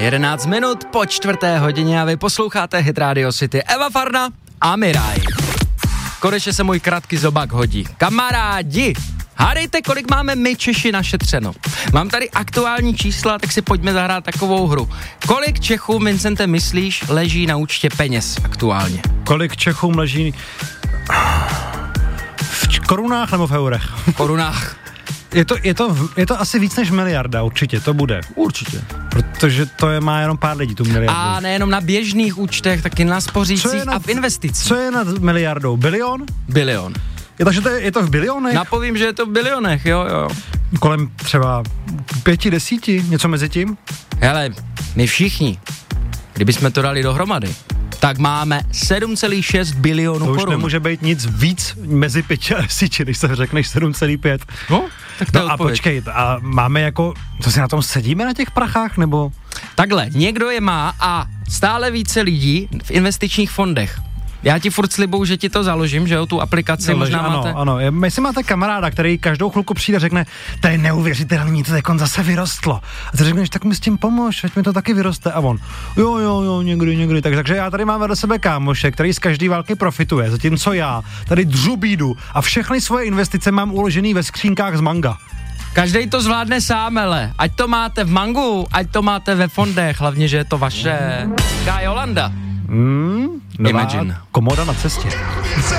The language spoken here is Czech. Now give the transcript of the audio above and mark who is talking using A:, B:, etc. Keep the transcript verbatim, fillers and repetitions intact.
A: jedenáct minut po čtvrté hodině a vy posloucháte Hit Radio City. Eva Farna a Miraj. Konečně se můj kratký zobák hodí. Kamarádi, hádejte, kolik máme my Češi našetřeno. Mám tady aktuální čísla, tak si pojďme zahrát takovou hru. Kolik Čechům, Vincente, myslíš, leží na účtě peněz aktuálně?
B: Kolik Čechům leží v korunách nebo v eurech?
A: V korunách.
B: Je to, je, to, je to asi víc než miliarda, určitě, to bude.
A: Určitě.
B: Protože to je, má jenom pár lidí, tu miliardu.
A: A nejenom na běžných účtech, taky na spořících a v investicích.
B: Co je nad miliardou? Bilion?
A: Bilion.
B: Je to, že to je, je to v bilionech?
A: Napovím, že je to v bilionech, jo, jo.
B: Kolem třeba pěti, desíti, něco mezi tím?
A: Hele, my všichni, kdybychom to dali dohromady, tak máme sedm celá šest bilionů korun.
B: To už korun. Nemůže být nic víc mezi pěti a desíti, když se řekneš sedm celá pět.
A: No, tak to
B: no a počkej, a máme jako, co si na tom sedíme na těch prachách, nebo?
A: Takhle, někdo je má a stále více lidí v investičních fondech. Já ti furt slibuju, že ti to založím, že jo, tu aplikaci
B: no,
A: možná
B: ano,
A: máte.
B: Ano, ano, jestli máte kamaráda, který každou chvilku přijde a řekne, to je neuvěřitelný, to jako zase vyrostlo. A ty řekneš, tak mi s tím pomož, ať mi to taky vyroste. A on, jo, jo, jo, někdy, někdy. Tak, takže já tady mám vedle sebe kámoše, který z každé války profituje, zatímco já tady dřu bídu a všechny svoje investice mám uložený ve skřínkách z Manga.
A: Každej to zvládne sám, ale ať to máte v Mangu, ať to máte ve fondech, hlavně, že je to vaše. Sky Holanda.
B: Hmm, nová
A: Imagine.
B: komoda na cestě.